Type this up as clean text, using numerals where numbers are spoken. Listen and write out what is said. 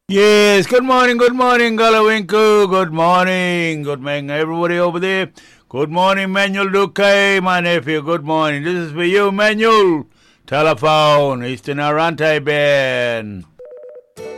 Yes, good morning, Galawinkle. Good morning, everybody over there. Good morning, Manuel Duque, my nephew. Good morning. This is for you, Manuel. Telephone, Eastern Arante Ben.